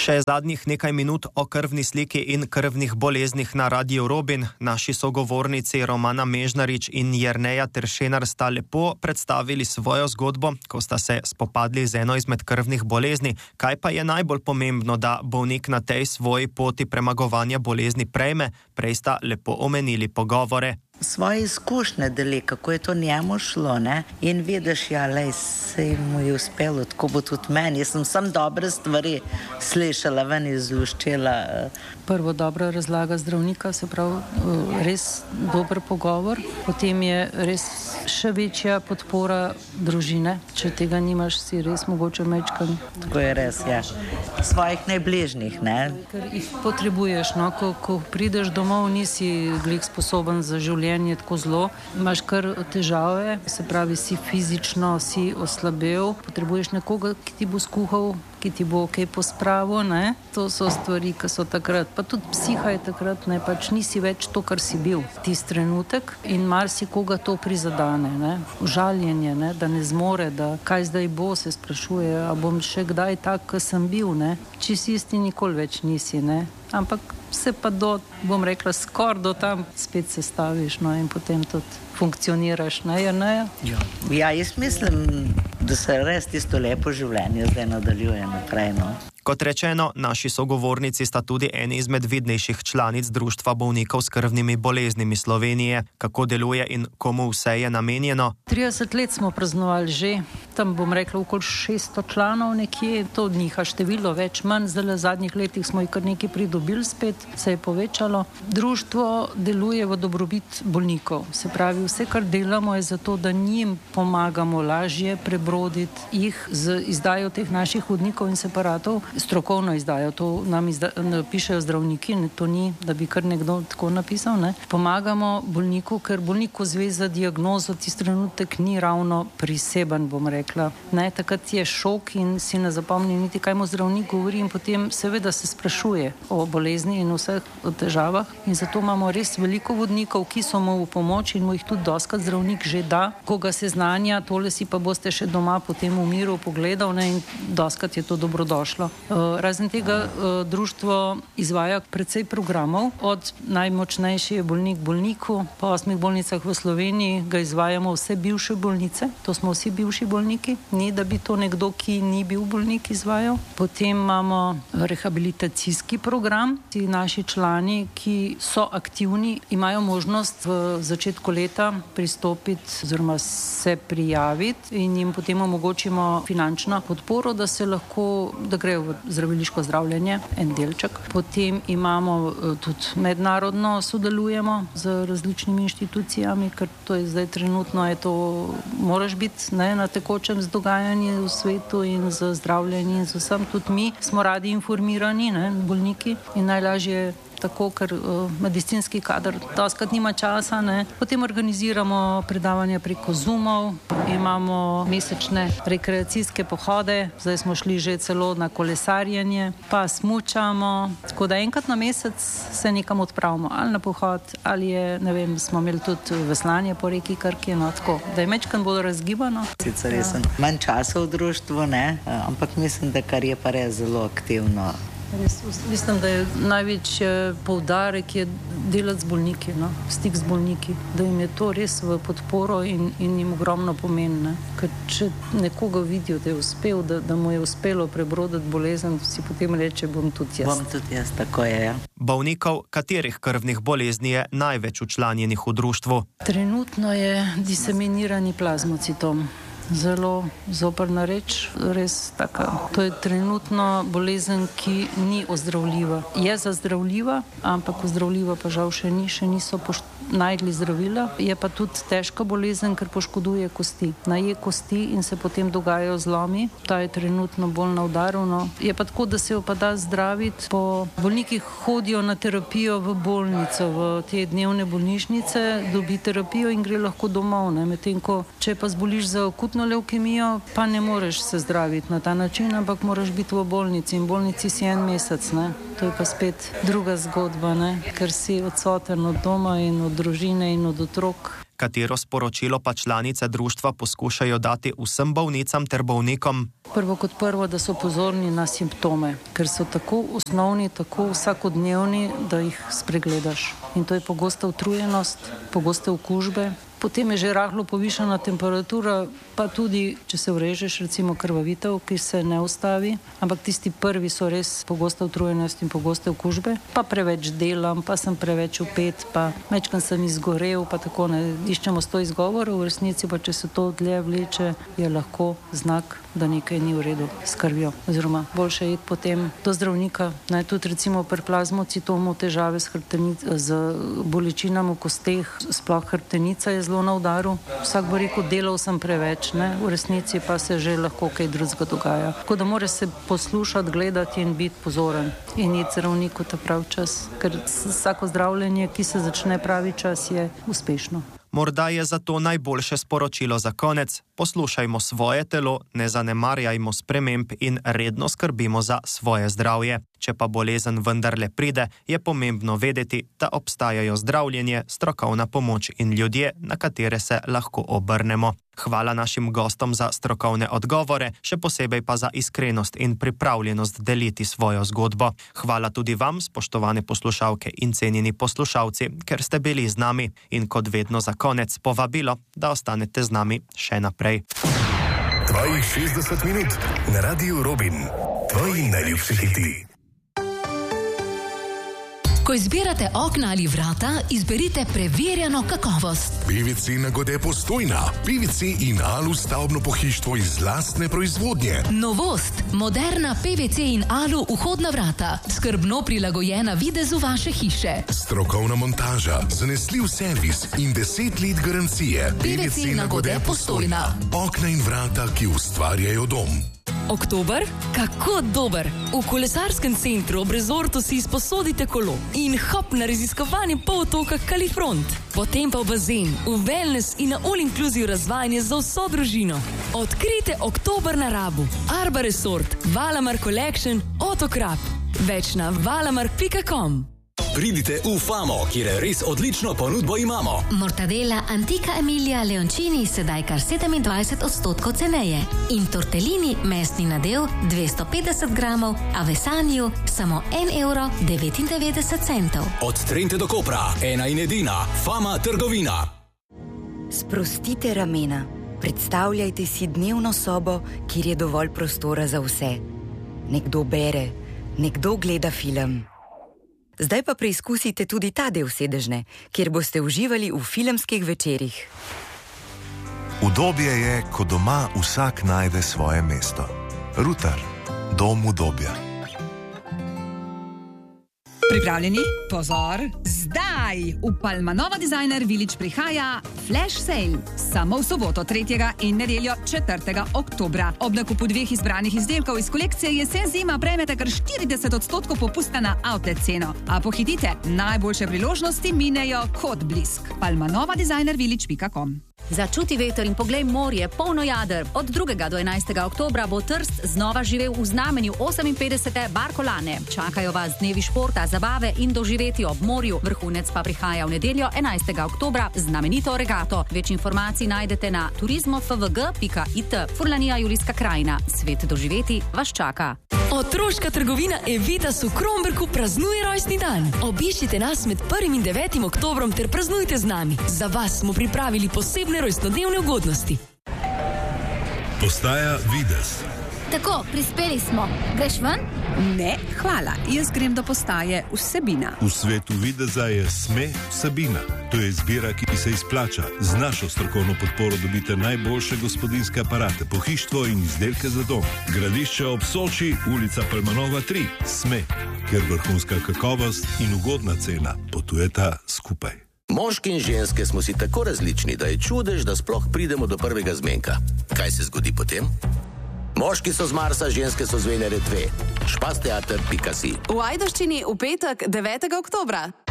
Še zadnjih nekaj minut o krvni sliki in krvnih boleznih na Radiu Robin. Naši sogovornici Romana Mežnarič in Jerneja Teršenar sta lepo predstavili svojo zgodbo, ko sta se spopadli z eno izmed krvnih bolezni. Kaj pa je najbolj pomembno, da bolnik na tej svoji poti premagovanja bolezni prejme? Prej sta lepo omenili pogovore. Svoje izkušnje deli, kako je to njemu šlo, ne? In vidiš, ja, lej, se mu je uspelo, tako bo tudi meni. Jaz sem sam dobre stvari slišala, ven izluščila. Prvo dobra razlaga zdravnika, se pravi, res dober pogovor. Potem je res še večja podpora družine. Če tega nimaš, si res mogoče mečkan. Tako je res, ja. Svojih najbližnjih, ne? Ker jih potrebuješ, no? Ko prideš domov, nisi glih sposoben za življenje tako zelo. Imaš kar težave, se pravi, si fizično, si oslabel. Potrebuješ nekoga, ki ti bo skuhal, ki ti bo kaj pospravil, ne? To so stvari, ki so takrat. Pa tudi psiha je takrat, ne? Pač nisi več to, kar si bil. Tisti trenutek in marsikoga to prizadane, ne? Užaljenje, ne? Da ne zmore, da kaj zdaj bo, se sprašuje, a bom še kdaj tak, kot sem bil, ne? Če si isti, nikoli več nisi, ne? Ampak se pa bom rekla, skoraj do tam spet se staviš, no, in potem tudi funkcioniraš, ne? Ja, jaz mislim, da se res tisto lepo življenje zdaj nadaljuje naprej, no. Kot rečeno, naši sogovornici sta tudi eni izmed vidnejših članic Društva bolnikov s krvnimi boleznimi Slovenije. Kako deluje in komu vse je namenjeno? 30 let smo praznovali že, tam bom rekla okoli 600 članov nekje, to njiha število, več manj, zdaj v zadnjih letih smo jih kar nekaj pridobili spet, se je povečalo. Društvo deluje v dobrobit bolnikov, se pravi, vse, kar delamo, je zato, da njim pomagamo lažje prebroditi jih z izdajo teh naših vodnikov in separatov. Strokovno izdajo, to nam pišejo zdravniki, to ni, da bi kar nekdo tako napisal, ne. Pomagamo bolniku, ker bolniku zve za diagnozo, tisti trenutek ni ravno priseben, bom rekla. Ne, takrat je šok in si ne zapomni niti, kaj mu zdravnik govori in potem seveda se sprašuje o bolezni in vseh težavah in zato imamo res veliko vodnikov, ki so mu v pomoč in mu jih tudi dostikrat zdravnik že da, ko ga seznanja, tole si pa boste še doma potem v miru pogledal, ne, in dostikrat je to dobrodošlo. Razen tega društvo izvaja precej programov, od najmočnejši je bolnik bolniku, po 8 bolnicah v Sloveniji ga izvajamo vse bivše bolnice, to smo vsi bivši bolniki, ni da bi to nekdo, ki ni bil bolnik, izvajal. Potem imamo rehabilitacijski program, ti naši člani, ki so aktivni, imajo možnost v začetku leta pristopiti oziroma se prijaviti in jim potem omogočimo finančno podporo, da se lahko, da grejo v zdraviliško zdravljenje, en delček. Potem imamo tudi mednarodno sodelujemo z različnimi inštitucijami, ker to je zdaj trenutno, je to, moraš biti, ne, na tekočem z dogajanji v svetu in z zdravljenjem in z vsem. Tudi mi smo radi informirani, ne, bolniki, in najlažje tako, ker medicinski kader dostikrat nima časa, ne. Potem organiziramo predavanja preko Zoomov, imamo mesečne rekreacijske pohode, zdaj smo šli že celo na kolesarjenje, pa smučamo, tako da enkrat na mesec se nekam odpravimo, ali na pohod, ali je, ne vem, smo imeli tudi veslanje po reki Krki, no, tako, da je mečkan bolj razgibano. Sicer res manj časa v društvu, ne, ampak mislim, da kar je pa res zelo aktivno. Res, mislim, da je največji poudarek je delati z bolniki, no? Stik z bolniki, da jim je to res v podporo in jim ogromno pomeni, ne? Ker če nekoga vidijo, da je uspel, da mu je uspelo prebroditi bolezen, si potem reče, bom tudi jaz. Bom tudi jaz, tako je, ja. Bolnikov, katerih krvnih bolezni je največ včlanjenih v društvu? Trenutno je diseminirani plazmocitom. Zelo zoprna reč, res taka. To je trenutno bolezen, ki ni ozdravljiva. Je zazdravljiva, ampak ozdravljiva pa žal še niso najdli zdravila. Je pa tudi težka bolezen, ker poškoduje kosti. Naje kosti in se potem dogajajo zlomi. Ta je trenutno bolj na udaru. Je pa tako, da se jo pa da zdraviti. Bolniki hodijo na terapijo v bolnico, v te dnevne bolnišnice, dobi terapijo in gre lahko domov, ne? Medtem ko, če pa zboliš za akutno levkemijo, pa ne moreš se zdraviti na ta način, ampak moraš biti v bolnici in v bolnici si 1 mesec, ne? To je pa spet druga zgodba, ne? Ker si odsoten od doma in od družine in od otrok. Katero sporočilo pa članice društva poskušajo dati vsem bolnicam ter bolnikom? Prvo kot prvo, da so pozorni na simptome, ker so tako osnovni, tako vsakodnevni, da jih spregledaš. In to je pogosta utrujenost, pogoste okužbe. Potem je že rahlo povišana temperatura, pa tudi, če se vrežeš, recimo krvavitev, ki se ne ustavi. Ampak tisti prvi so res pogosta utrujenost in pogoste okužbe. Pa preveč delam, pa sem preveč upet, pa mečkam sem izgorel, pa tako ne iščemo 100 izgovorov. V resnici pa, če se to dlje vleče, je lahko znak, da nekaj ni v redu s krvjo. Oziroma, boljše iti potem do zdravnika. Tudi recimo pri plazmocitomu težave z bolečinami v kosteh, sploh hrbtenica je zelo na udaru. Vsak bo rekel, delal sem preveč, v resnici pa se že lahko kaj drugega dogaja. Tako da mora se poslušati, gledati in biti pozoren in iti zdravniku ta prav čas, ker vsako zdravljenje, ki se začne pravi čas, je uspešno. Morda je zato najboljše sporočilo za konec. Poslušajmo svoje telo, ne zanemarjajmo sprememb in redno skrbimo za svoje zdravje. Če pa bolezen vendarle pride, je pomembno vedeti, da obstajajo zdravljenje, strokovna pomoč in ljudje, na katere se lahko obrnemo. Hvala našim gostom za strokovne odgovore, še posebej pa za iskrenost in pripravljenost deliti svojo zgodbo. Hvala tudi vam, spoštovane poslušalke in cenjeni poslušalci, ker ste bili z nami. In kot vedno za konec povabilo, da ostanete z nami še naprej. 62 minut na Radiu Robin. Tvoji najljubši hiti. Ko izbirate okna ali vrata, izberite preverjeno kakovost. PVC Nagode Postojna. PVC in Alu stavbno pohištvo iz lastne proizvodnje. Novost. Moderna PVC in Alu vhodna vrata. Skrbno prilagojena videzu vaše hiše. Strokovna montaža, zanesljiv servis in 10 let garancije. PVC Nagode Postojna. Okna in vrata, ki ustvarjajo dom. Oktober? Kako dober! V kolesarskem centru ob rezortu si izposodite kolo in hop na raziskovanje polotoka Kalifront. Potem pa v bazen, v wellness in na all-inclusive razvajanje za vso družino. Odkrijte oktober na Rabu. Arba Resort, Valamar Collection, Otokrap. Več na valamark.com. Pridite v Famo, kjer res odlično ponudbo imamo. Mortadela Antica Emilia Leoncini sedaj kar 27% ceneje. In tortellini mesni nadev 250 gramov, a v Vesanju samo 1,99 €. Od Trente do Kopra, ena in edina, Fama trgovina. Sprostite ramena. Predstavljajte si dnevno sobo, kjer je dovolj prostora za vse. Nekdo bere, nekdo gleda film. Zdaj pa preizkusite tudi ta del sedežne, kjer boste uživali v filmskih večerih. Udobje je, ko doma vsak najde svoje mesto. Rutar, dom udobja. Pripravljeni? Pozor! Zdaj v Palmanova Designer Village prihaja Flash Sale. Samo v soboto 3. in nedeljo 4. oktobra. Ob nakupu 2 izbranih izdelkov iz kolekcije jesen zima prejmete kar 40% popusta na outlet ceno. A pohitite, najboljše priložnosti minejo kot blisk. palmanovadesignervillage.com. Začuti veter in poglej morje, polno jader. Od 2. do 11. oktobra bo Trst znova živel v znamenju 58. Barkolane. Čakajo vas dnevi športa, zabave in doživeti ob morju. Vrhunec pa prihaja v nedeljo 11. oktobra z znamenito regato. Več informacij najdete na turizmofvg.it. Furlanija Julijska krajina. Svet doživeti vas čaka. Otroška trgovina Evitas v Kromberku praznuje rojstni dan. Obiščite nas med 1. in 9. oktobrom ter praznujte z nami. Za vas smo pripravili posebne rojstnodnevne ugodnosti. Postaja Videz. Tako, prispeli smo. Greš ven? Ne, hvala. Jaz grem do postaje Vsebina. V svetu videza je SME Vsebina. To je izbira, ki se izplača. Z našo strokovno podporo dobite najboljše gospodinjske aparate, pohištvo in izdelke za dom. Gradišče ob Soči, ulica Palmanova 3. SME, ker vrhunska kakovost in ugodna cena potujeta skupaj. Moški in ženske smo si tako različni, da je čudež, da sploh pridemo do prvega zmenka. Kaj se zgodi potem? Moški so z Marsa, ženske so z Venere 2. Špasteater.si. V Ajdovščini v petek 9. oktobra.